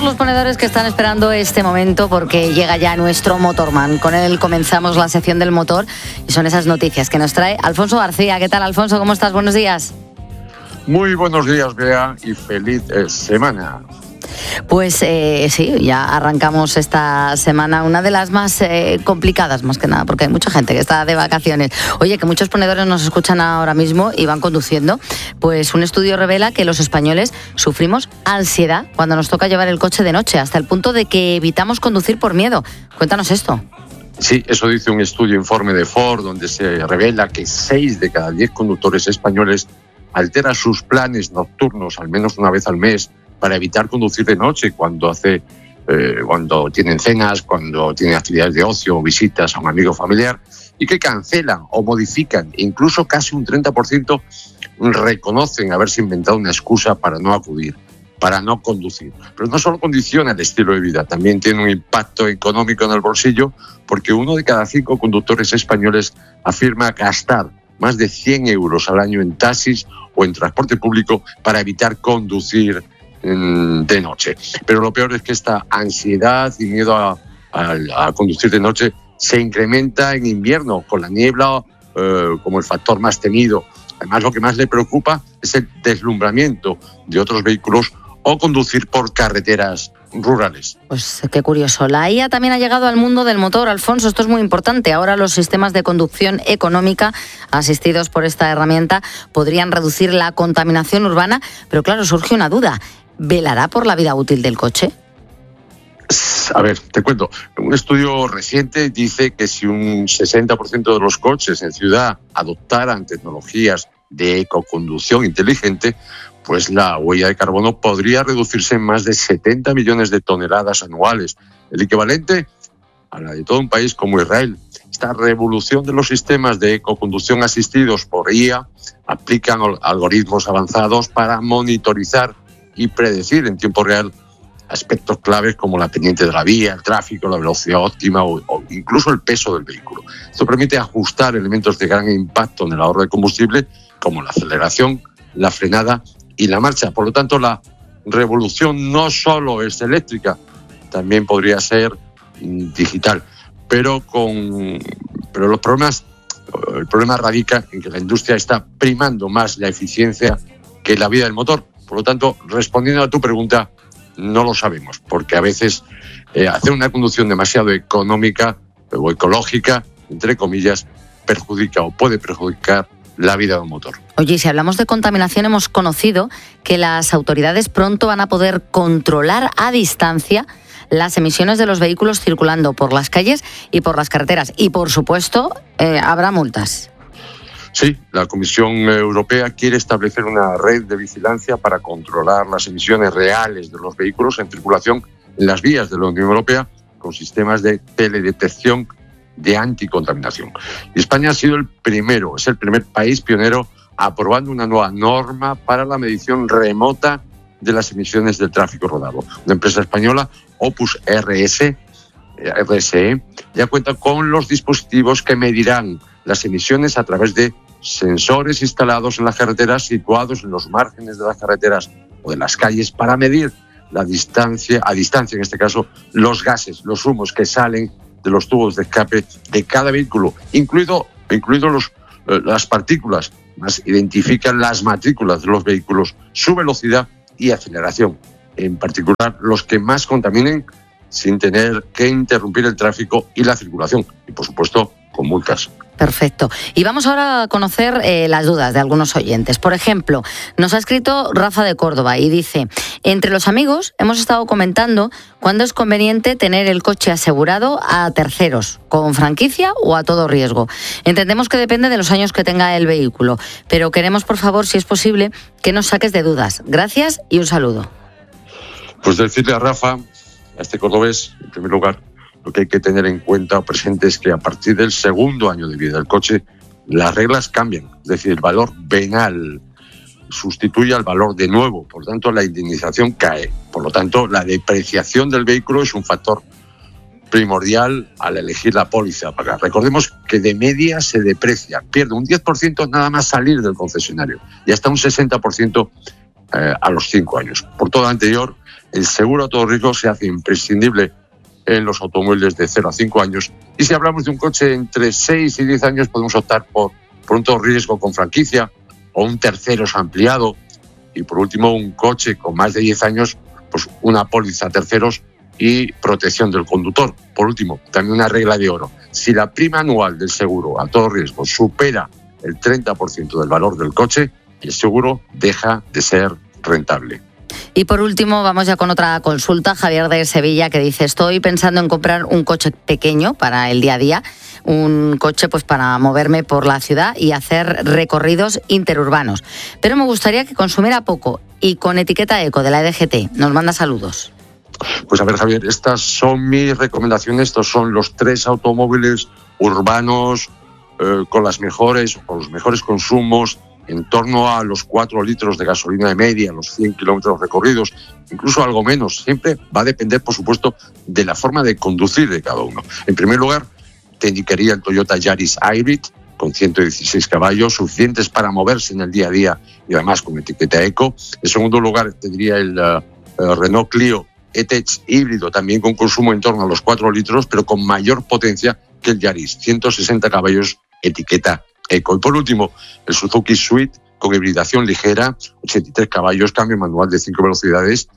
los ponedores que están esperando este momento porque llega ya nuestro Motorman. Con él comenzamos la sección del motor y son esas noticias que nos trae Alfonso García. ¿Qué tal, Alfonso? ¿Cómo estás? Buenos días. Muy buenos días, Bea, y feliz semana. Pues sí, ya arrancamos esta semana, una de las más complicadas, más que nada, porque hay mucha gente que está de vacaciones. Oye, que muchos ponedores nos escuchan ahora mismo y van conduciendo. Pues un estudio revela que los españoles sufrimos ansiedad cuando nos toca llevar el coche de noche, hasta el punto de que evitamos conducir por miedo. Cuéntanos esto. Sí, eso dice un estudio informe de Ford, donde se revela que 6 de cada 10 conductores españoles alteran sus planes nocturnos al menos una vez al mes para evitar conducir de noche cuando tienen cenas, cuando tienen actividades de ocio o visitas a un amigo familiar, y que cancelan o modifican. Incluso casi un 30% reconocen haberse inventado una excusa para no acudir, para no conducir. Pero no solo condiciona el estilo de vida, también tiene un impacto económico en el bolsillo, porque 1 de cada 5 conductores españoles afirma gastar más de 100 euros al año en taxis o en transporte público para evitar conducir de noche. Pero lo peor es que esta ansiedad y miedo a conducir de noche se incrementa en invierno con la niebla como el factor más temido. Además, lo que más le preocupa es el deslumbramiento de otros vehículos o conducir por carreteras rurales. Pues qué curioso. La IA también ha llegado al mundo del motor, Alfonso. Esto es muy importante. Ahora los sistemas de conducción económica asistidos por esta herramienta podrían reducir la contaminación urbana, pero claro, surge una duda. ¿Velará por la vida útil del coche? A ver, te cuento. Un estudio reciente dice que si un 60% de los coches en ciudad adoptaran tecnologías de ecoconducción inteligente, pues la huella de carbono podría reducirse en más de 70 millones de toneladas anuales, el equivalente a la de todo un país como Israel. Esta revolución de los sistemas de ecoconducción asistidos por IA aplican algoritmos avanzados para monitorizar y predecir en tiempo real aspectos claves como la pendiente de la vía, el tráfico, la velocidad óptima o incluso el peso del vehículo. Esto permite ajustar elementos de gran impacto en el ahorro de combustible como la aceleración, la frenada y la marcha. Por lo tanto, la revolución no solo es eléctrica, también podría ser digital. Pero el problema radica en que la industria está primando más la eficiencia que la vida del motor. Por lo tanto, respondiendo a tu pregunta, no lo sabemos, porque a veces hacer una conducción demasiado económica o ecológica, entre comillas, perjudica o puede perjudicar la vida de un motor. Oye, y si hablamos de contaminación, hemos conocido que las autoridades pronto van a poder controlar a distancia las emisiones de los vehículos circulando por las calles y por las carreteras. Y, por supuesto, habrá multas. Sí, la Comisión Europea quiere establecer una red de vigilancia para controlar las emisiones reales de los vehículos en circulación en las vías de la Unión Europea con sistemas de teledetección de anticontaminación. Y España es el primer país pionero aprobando una nueva norma para la medición remota de las emisiones del tráfico rodado. Una empresa española, Opus RSE, ya cuenta con los dispositivos que medirán las emisiones a través de sensores instalados en las carreteras, situados en los márgenes de las carreteras o de las calles, para medir a distancia en este caso, los gases, los humos que salen de los tubos de escape de cada vehículo, incluidos las partículas. Más identifican las matrículas de los vehículos, su velocidad y aceleración, en particular los que más contaminen sin tener que interrumpir el tráfico y la circulación, y por supuesto con multas. Perfecto. Y vamos ahora a conocer las dudas de algunos oyentes. Por ejemplo, nos ha escrito Rafa de Córdoba y dice: entre los amigos hemos estado comentando cuándo es conveniente tener el coche asegurado a terceros, con franquicia o a todo riesgo. Entendemos que depende de los años que tenga el vehículo, pero queremos, por favor, si es posible, que nos saques de dudas. Gracias y un saludo. Pues decirle a Rafa, a este cordobés, en primer lugar, lo que hay que tener en cuenta o presente es que a partir del segundo año de vida del coche, las reglas cambian. Es decir, el valor venal sustituye al valor de nuevo. Por lo tanto, la indemnización cae. Por lo tanto, la depreciación del vehículo es un factor primordial al elegir la póliza a pagar. Recordemos que de media se deprecia, pierde un 10% nada más salir del concesionario y hasta un 60% a los 5 años. Por todo lo anterior, el seguro a todo riesgo se hace imprescindible en los automóviles de 0 a 5 años. Y si hablamos de un coche entre 6 y 10 años, podemos optar por un todo riesgo con franquicia o un terceros ampliado. Y por último, un coche con más de 10 años, pues una póliza terceros y protección del conductor. Por último, también una regla de oro. Si la prima anual del seguro a todo riesgo supera el 30% del valor del coche, el seguro deja de ser rentable. Y por último, vamos ya con otra consulta. Javier de Sevilla, que dice: estoy pensando en comprar un coche pequeño para el día a día, un coche pues para moverme por la ciudad y hacer recorridos interurbanos. Pero me gustaría que consumiera poco y con etiqueta eco de la DGT. Nos manda saludos. Pues a ver, Javier, estas son mis recomendaciones. Estos son los 3 automóviles urbanos con los mejores consumos, en torno a los 4 litros de gasolina de media, los 100 kilómetros recorridos, incluso algo menos. Siempre va a depender, por supuesto, de la forma de conducir de cada uno. En primer lugar, te indicaría el Toyota Yaris Hybrid, con 116 caballos, suficientes para moverse en el día a día y además con etiqueta eco. En segundo lugar, te diría el Renault Clio E-Tech híbrido, también con consumo en torno a los 4 litros, pero con mayor potencia que el Yaris, 160 caballos, etiqueta eco. Y por último, el Suzuki Swift con hibridación ligera, 83 caballos, cambio manual de 5 velocidades,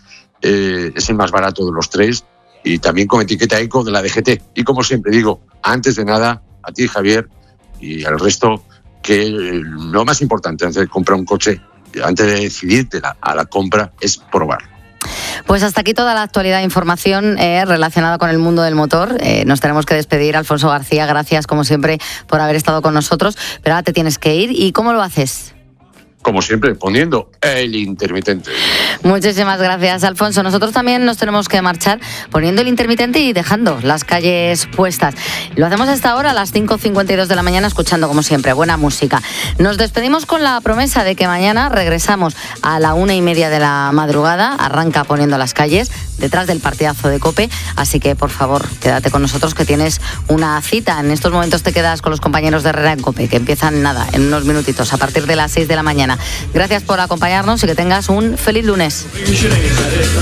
es el más barato de los 3 y también con etiqueta eco de la DGT. Y como siempre digo, antes de nada, a ti, Javier, y al resto, que lo más importante antes de comprar un coche, antes de decidirte a la compra, es probar. Pues hasta aquí toda la actualidad e información relacionada con el mundo del motor. Nos tenemos que despedir. Alfonso García, gracias como siempre por haber estado con nosotros, pero ahora te tienes que ir. ¿Y cómo lo haces? Como siempre, poniendo el intermitente. Muchísimas gracias, Alfonso. Nosotros también nos tenemos que marchar poniendo el intermitente y dejando las calles puestas. Lo hacemos hasta ahora a las 5:52 de la mañana, escuchando como siempre buena música. Nos despedimos con la promesa de que mañana regresamos a la 1:30 de la madrugada. Arranca Poniendo las calles, detrás del partidazo de COPE. Así que, por favor, quédate con nosotros, que tienes una cita. En estos momentos te quedas con los compañeros de Herrera en COPE, que empiezan en unos minutitos, a partir de las 6 de la mañana. Gracias por acompañarnos y que tengas un feliz lunes.